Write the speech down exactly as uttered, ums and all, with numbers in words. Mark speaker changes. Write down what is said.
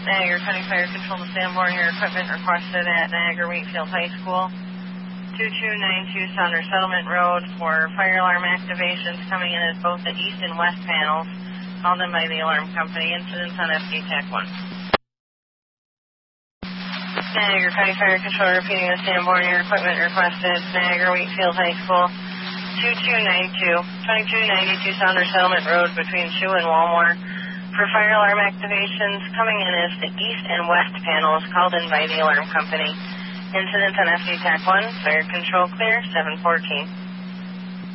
Speaker 1: Niagara County Fire Control to Sanborn, your equipment requested at Niagara Wheatfield High School. two two nine two Saunders Settlement Road for fire alarm activations coming in as both the east and west panels, called in by the alarm company. Incidents on F D TAC one. Niagara County Fire Control repeating the Sanborn, your equipment requested Niagara Wheatfield High School. two two nine two, twenty-two ninety-two Saunders Settlement Road between Shoe and Walmore for fire alarm activations coming in as the east and west panels, called in by the alarm company. Incident on F D TAC one, fire control clear, seven fourteen.